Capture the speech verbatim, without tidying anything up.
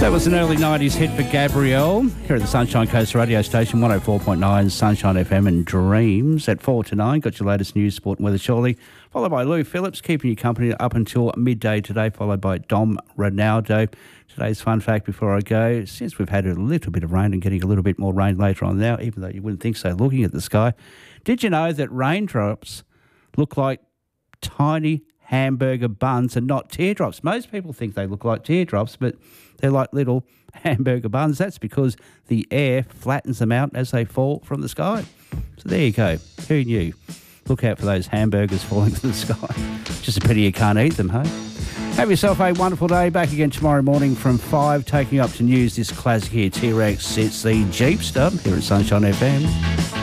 That was an early nineties hit for Gabrielle here at the Sunshine Coast radio station, one oh four point nine Sunshine F M and Dreams. At four to nine, got your latest news, sport and weather shortly, followed by Lou Phillips, keeping you company up until midday today, followed by Dom Ronaldo. Today's fun fact before I go, since we've had a little bit of rain and getting a little bit more rain later on now, even though you wouldn't think so looking at the sky, did you know that raindrops look like tiny hamburger buns and not teardrops? Most people think they look like teardrops, but they're like little hamburger buns. That's because the air flattens them out as they fall from the sky. So there you go. Who knew? Look out for those hamburgers falling from the sky. Just a pity you can't eat them, hey? Have yourself a wonderful day. Back again tomorrow morning from five, taking up to news this classic here, T-Rex. It's the Jeepster here at Sunshine F M.